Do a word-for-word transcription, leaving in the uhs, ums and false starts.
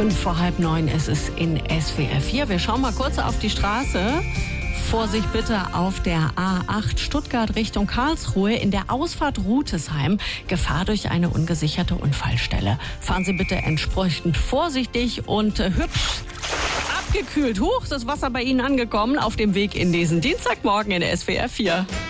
Fünf vor halb neun ist es in S W R vier. Wir schauen mal kurz auf die Straße. Vorsicht bitte auf der A acht Stuttgart Richtung Karlsruhe in der Ausfahrt Rutesheim. Gefahr durch eine ungesicherte Unfallstelle. Fahren Sie bitte entsprechend vorsichtig und äh, hübsch abgekühlt. Huch, ist das Wasser bei Ihnen angekommen auf dem Weg in diesen Dienstagmorgen in S W R vier.